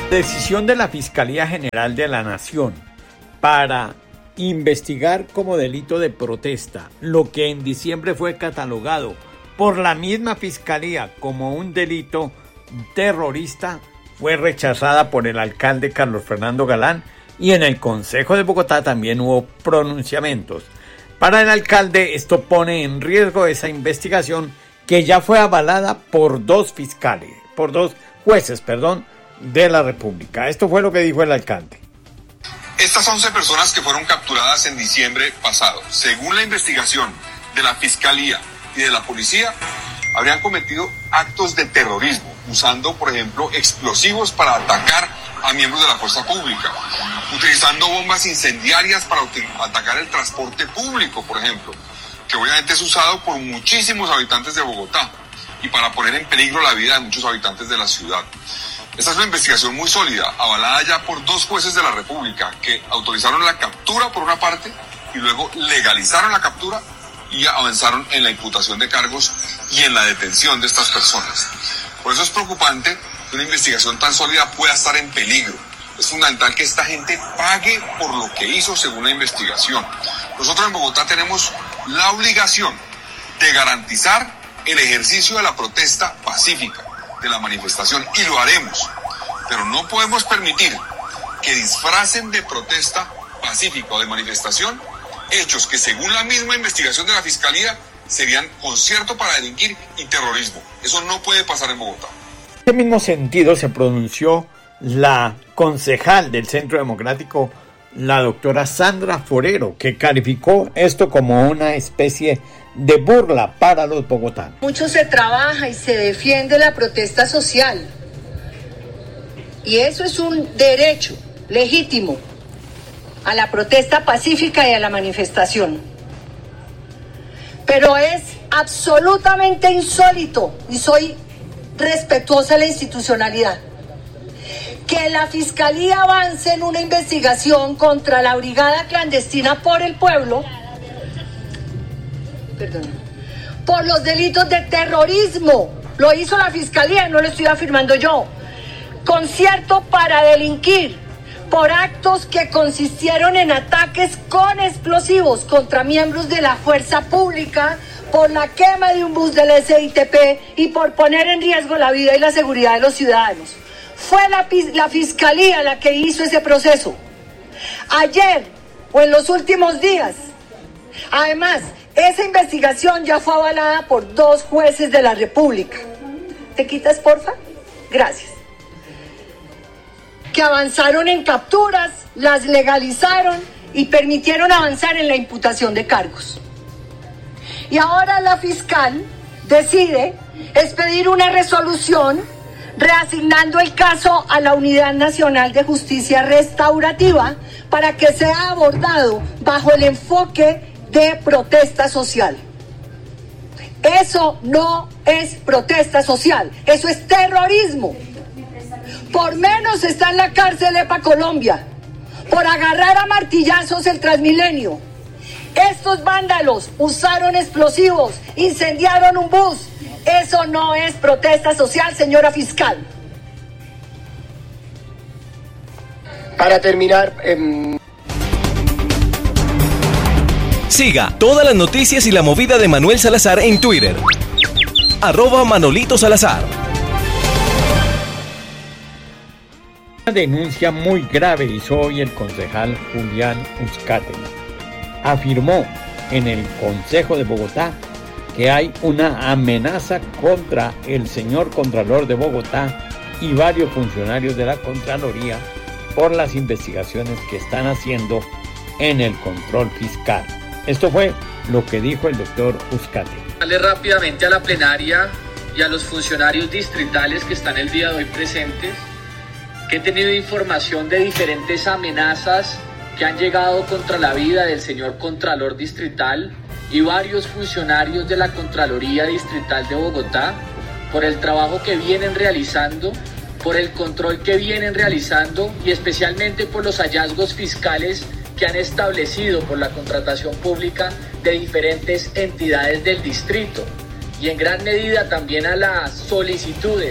Decisión de la Fiscalía General de la Nación para investigar como delito de protesta lo que en diciembre fue catalogado por la misma Fiscalía como un delito terrorista fue rechazada por el alcalde Carlos Fernando Galán, y en el Consejo de Bogotá también hubo pronunciamientos. Para el alcalde esto pone en riesgo esa investigación que ya fue avalada por dos jueces de la República. Esto fue lo que dijo el alcalde. Estas 11 personas que fueron capturadas en diciembre pasado, según la investigación de la Fiscalía y de la Policía, habrían cometido actos de terrorismo, usando, por ejemplo, explosivos para atacar a miembros de la fuerza pública, utilizando bombas incendiarias para atacar el transporte público, por ejemplo, que obviamente es usado por muchísimos habitantes de Bogotá y para poner en peligro la vida de muchos habitantes de la ciudad. Esta es una investigación muy sólida, avalada ya por dos jueces de la República que autorizaron la captura por una parte y luego legalizaron la captura y avanzaron en la imputación de cargos y en la detención de estas personas. Por eso es preocupante que una investigación tan sólida pueda estar en peligro. Es fundamental que esta gente pague por lo que hizo según la investigación. Nosotros en Bogotá tenemos la obligación de garantizar el ejercicio de la protesta pacífica, de la manifestación, y lo haremos. Pero no podemos permitir que disfracen de protesta pacífica o de manifestación hechos que, según la misma investigación de la Fiscalía, serían concierto para delinquir y terrorismo. Eso no puede pasar en Bogotá. En este mismo sentido se pronunció la concejal del Centro Democrático, la doctora Sandra Forero, que calificó esto como una especie de burla para los bogotanos. Mucho se trabaja y se defiende la protesta social, y eso es un derecho legítimo a la protesta pacífica y a la manifestación. Pero es absolutamente insólito, y soy respetuosa de la institucionalidad, que la Fiscalía avance en una investigación contra la Brigada Clandestina por el Pueblo, por los delitos de terrorismo. Lo hizo la Fiscalía, no lo estoy afirmando yo. Concierto para delinquir por actos que consistieron en ataques con explosivos contra miembros de la fuerza pública, por la quema de un bus del SITP y por poner en riesgo la vida y la seguridad de los ciudadanos. Fue la Fiscalía la que hizo ese proceso. Ayer o en los últimos días. Además, esa investigación ya fue avalada por dos jueces de la República. ¿Te quitas, porfa? Gracias. Que avanzaron en capturas, las legalizaron y permitieron avanzar en la imputación de cargos. Y ahora la fiscal decide expedir una resolución reasignando el caso a la Unidad Nacional de Justicia Restaurativa para que sea abordado bajo el enfoque de protesta social. Eso no es protesta social, eso es terrorismo. Por menos está en la cárcel EPA Colombia, por agarrar a martillazos el Transmilenio. Estos vándalos usaron explosivos, incendiaron un bus. Eso no es protesta social, señora fiscal. Para terminar... Siga todas las noticias y la movida de Manuel Salazar en Twitter. @Manolito Salazar. Una denuncia muy grave hizo hoy el concejal Julián Uzcategui. Afirmó en el Consejo de Bogotá que hay una amenaza contra el señor Contralor de Bogotá y varios funcionarios de la Contraloría por las investigaciones que están haciendo en el control fiscal. Esto fue lo que dijo el doctor Uzcategui. Darle rápidamente a la plenaria y a los funcionarios distritales que están el día de hoy presentes, que he tenido información de diferentes amenazas que han llegado contra la vida del señor Contralor Distrital y varios funcionarios de la Contraloría Distrital de Bogotá por el trabajo que vienen realizando, por el control que vienen realizando y especialmente por los hallazgos fiscales que han establecido por la contratación pública de diferentes entidades del distrito, y en gran medida también a las solicitudes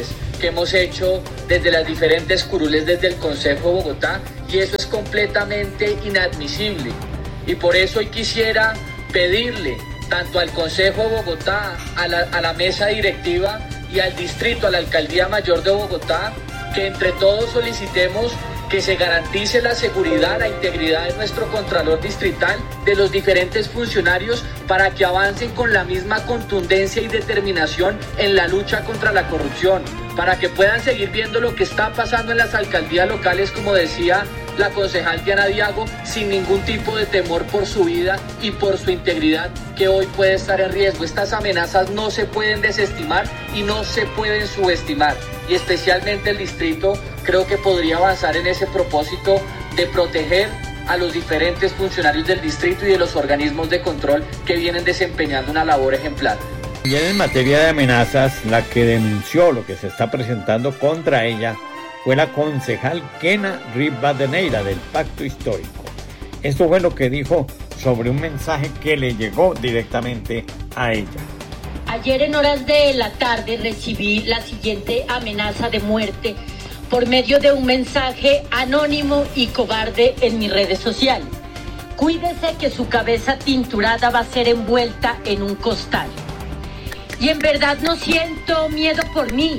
que hemos hecho desde las diferentes curules desde el Consejo de Bogotá, y eso es completamente inadmisible. Y por eso hoy quisiera pedirle tanto al Consejo de Bogotá, a la mesa directiva y al distrito, a la Alcaldía Mayor de Bogotá, que entre todos solicitemos que se garantice la seguridad, la integridad de nuestro Contralor Distrital, de los diferentes funcionarios, para que avancen con la misma contundencia y determinación en la lucha contra la corrupción, para que puedan seguir viendo lo que está pasando en las alcaldías locales, como decía la concejal Diana Diago, sin ningún tipo de temor por su vida y por su integridad, que hoy puede estar en riesgo. Estas amenazas no se pueden desestimar y no se pueden subestimar, y especialmente el distrito creo que podría avanzar en ese propósito de proteger a los diferentes funcionarios del distrito y de los organismos de control que vienen desempeñando una labor ejemplar. Y en materia de amenazas, la que denunció lo que se está presentando contra ella fue la concejal Kena Rivadeneira del Pacto Histórico. Esto fue lo que dijo sobre un mensaje que le llegó directamente a ella. Ayer en horas de la tarde recibí la siguiente amenaza de muerte por medio de un mensaje anónimo y cobarde en mis redes sociales. Cuídese que su cabeza tinturada va a ser envuelta en un costal. Y en verdad no siento miedo por mí,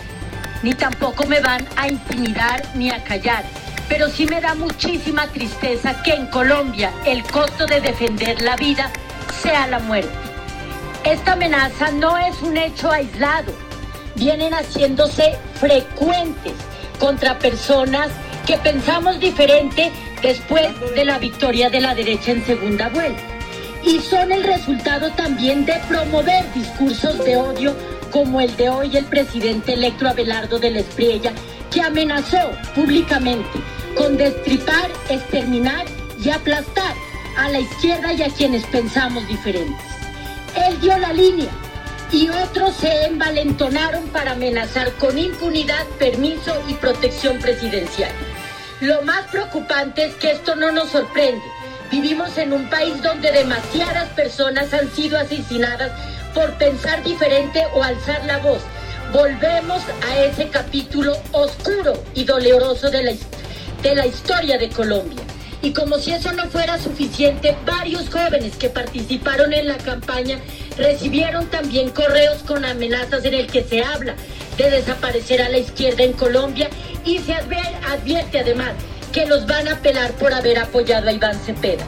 ni tampoco me van a intimidar ni a callar, pero sí me da muchísima tristeza que en Colombia el costo de defender la vida sea la muerte. Esta amenaza no es un hecho aislado, vienen haciéndose frecuentes contra personas que pensamos diferente después de la victoria de la derecha en segunda vuelta. Y son el resultado también de promover discursos de odio como el de hoy el presidente electo Abelardo de la Espriella, que amenazó públicamente con destripar, exterminar y aplastar a la izquierda y a quienes pensamos diferentes. Él dio la línea y otros se envalentonaron para amenazar con impunidad, permiso y protección presidencial. Lo más preocupante es que esto no nos sorprende. Vivimos en un país donde demasiadas personas han sido asesinadas por pensar diferente o alzar la voz. Volvemos a ese capítulo oscuro y doloroso de la historia de Colombia. Y como si eso no fuera suficiente, varios jóvenes que participaron en la campaña recibieron también correos con amenazas en el que se habla de desaparecer a la izquierda en Colombia, y se advierte además que los van a pelar por haber apoyado a Iván Cepeda.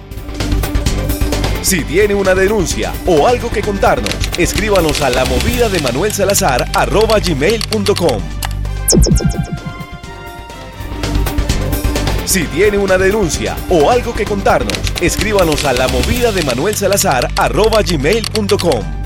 Si tiene una denuncia o algo que contarnos, escríbanos a lamovidadeManuelSalazar@gmail.com. Si tiene una denuncia o algo que contarnos, escríbanos a lamovidadeManuelSalazar@gmail.com.